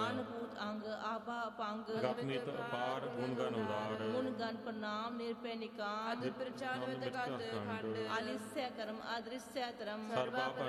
ਅਨਪੂਤ ਅੰਗ ਆਭਾ ਪੰਗ ਗਪਮਿਤ ਅਪਾਰ ਗੁਣਗਨ ਉਦਾਰ ਗੁਣ ਗਨ ਪ੍ਰਣਾਮ ਨਿਰਭੈ ਨਿਕਾਰ ਅਦਿ ਪ੍ਰਚਾਰ ਵਿਦ ਗਤ ਖੰਡ ਆਲਿਸਯ ਕਰਮ ਅਦ੍ਰਿਸਯ ਧਰਮ ਸਰਬਾ